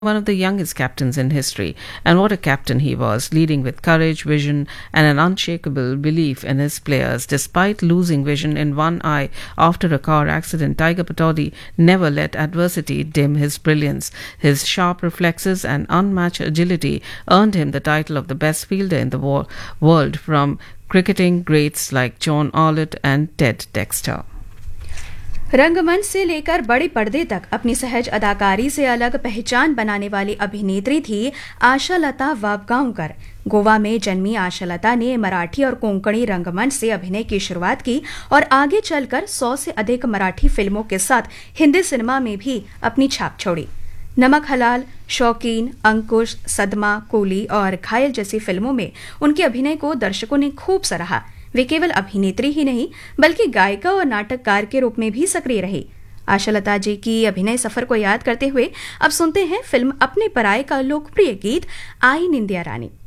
one of the youngest captains in history, and what a captain he was, leading with courage, vision, and an unshakable belief in his players. Despite losing vision in one eye after a car accident, Tiger Pataudi never let adversity dim his brilliance. His sharp reflexes and unmatched agility earned him the title of the best fielder in the world from cricketing greats like John Arlott and Ted Dexter. रंगमंच से लेकर बड़े पर्दे तक अपनी सहज अदाकारी से अलग पहचान बनाने वाली अभिनेत्री थी आशालता वाबगांवकर। गोवा में जन्मी आशालता ने मराठी और कोंकणी रंगमंच से अभिनय की शुरुआत की और आगे चलकर 100 से अधिक मराठी फिल्मों के साथ हिंदी सिनेमा में भी अपनी छाप छोड़ी। नमक हलाल, शौकीन, अंकुश, सदमा, कूली और घायल जैसी फिल्मों में उनके अभिनय को दर्शकों ने खूब सराहा। वे केवल अभिनेत्री ही नहीं बल्कि गायिका और नाटककार के रूप में भी सक्रिय रही। आशालता जी की अभिनय सफर को याद करते हुए अब सुनते हैं फिल्म अपने पराये का लोकप्रिय गीत आई निंदिया रानी।